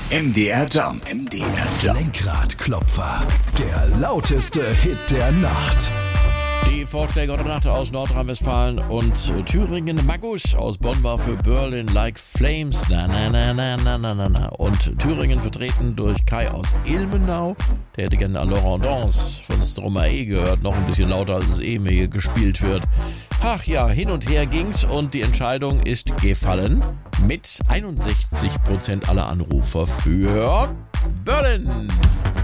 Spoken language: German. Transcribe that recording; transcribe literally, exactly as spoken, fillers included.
M D R Jump. M D R Jump. Lenkradklopfer. Der lauteste Hit der Nacht. Die Vorschläge heute Nacht aus Nordrhein-Westfalen und Thüringen. Magus aus Bonn war für Berlin Like Flames. Na, na, na, na, na, na, na, na. Und Thüringen vertreten durch Kai aus Ilmenau. Der hätte gerne Laurent Dance von Stromae gehört. Noch ein bisschen lauter, als es eben hier gespielt wird. Ach ja, hin und her ging's und die Entscheidung ist gefallen. Mit einundsechzig Prozent aller Anrufer für Berlin.